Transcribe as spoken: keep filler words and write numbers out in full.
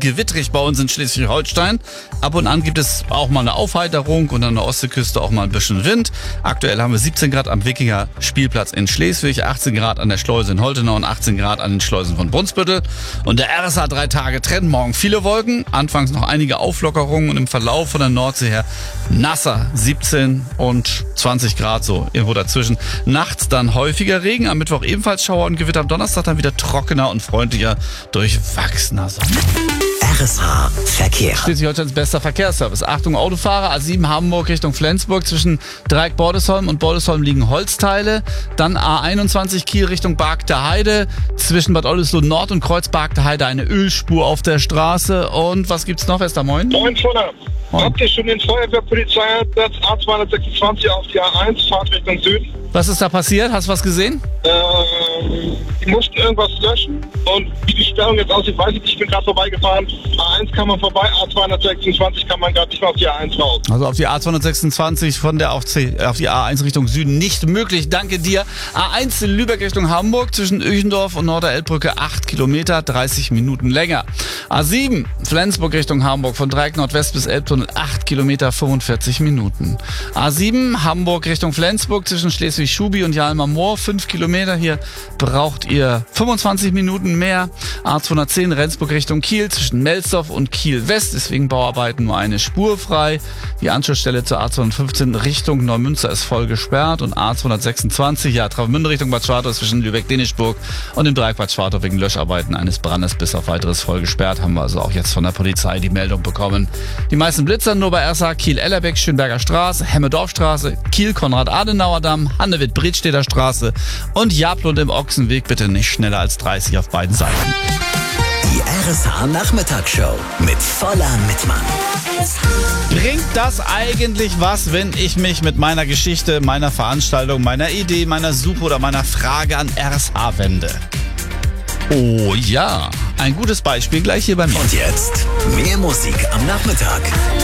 gewittrig bei uns in Schleswig-Holstein. Ab und an gibt es auch mal eine Aufheiterung und an der Ostseeküste auch mal ein bisschen Wind. Aktuell haben wir siebzehn Grad am Wikinger Spielplatz in Schleswig, achtzehn Grad an der Schleuse in Holtenau und achtzehn Grad an den Schleusen von Brunsbüttel. Und der R S A drei Tage Trend, morgen viele Wolken, anfangs noch einige Auflockerungen und im Verlauf von der Nordsee her nasser, siebzehn und zwanzig Grad so, irgendwo dazwischen. Nachts dann häufiger Regen, am Mittwoch ebenfalls Schauer und Gewitter, am Donnerstag dann wieder trockener und freundlicher, durchwachsener Sonne. R S H Verkehr. Schleswig-Holsteins bester Verkehrsservice. Achtung Autofahrer, A sieben Hamburg Richtung Flensburg, zwischen Dreieck-Bordesholm und Bordesholm liegen Holzteile. Dann A einundzwanzig Kiel Richtung Barkter Heide, zwischen Bad Oldesloe Nord und Kreuz Barkter Heide eine Ölspur auf der Straße. Und was gibt's noch, Wester? Moin. Moin, Schona. Habt ihr schon den Feuerwehrpolizeieinsatz A zweihundertsechsundzwanzig auf die A eins, Fahrt Richtung Süden? Was ist da passiert? Hast du was gesehen? Ähm, die mussten irgendwas löschen und wie die Sperrung jetzt aussieht, weiß ich nicht. Ich bin gerade vorbeigefahren. A eins kann man vorbei, A zweihundertsechsundzwanzig kann man gerade nicht mehr auf die A eins raus. Also auf die A zweihundertsechsundzwanzig von der auf, C, auf die A eins Richtung Süden nicht möglich. Danke dir. A eins in Lübeck Richtung Hamburg, zwischen Öchendorf und Norderelbbrücke acht Kilometer, dreißig Minuten länger. A sieben Flensburg Richtung Hamburg, von Dreieck Nordwest bis Elbtunnel acht Kilometer, fünfundvierzig Minuten. A sieben Hamburg Richtung Flensburg, zwischen Schleswig-Schubi und Jalmer Moor, fünf Kilometer. Hier braucht ihr fünfundzwanzig Minuten mehr. A zweihundertzehn Rendsburg Richtung Kiel, zwischen Melsdorf und Kiel West, deswegen Bauarbeiten nur eine Spur frei. Die Anschlussstelle zur A zweihundertfünfzehn Richtung Neumünster ist voll gesperrt und A zweihundertsechsundzwanzig, ja, Travemünde Richtung Bad Schwartau zwischen Lübeck-Denischburg und dem Dreieck Bad Schwartau wegen Löscharbeiten eines Brandes bis auf weiteres voll gesperrt. Haben wir also auch jetzt von der Polizei die Meldung bekommen. Die meisten Blitzer nur bei R S A Kiel-Ellerbeck, Schönberger Straße, Hemmedorfstraße, Kiel-Konrad-Adenauer-Damm, Hannewitt-Bredstedter Straße und Jablund im Ochsenweg. Bitte nicht schneller als dreißig auf beiden Seiten. Die R S H Nachmittagsshow mit voller Mitmann. Bringt das eigentlich was, wenn ich mich mit meiner Geschichte, meiner Veranstaltung, meiner Idee, meiner Suche oder meiner Frage an R S H wende? Oh ja, ein gutes Beispiel gleich hier bei mir. Und jetzt mehr Musik am Nachmittag.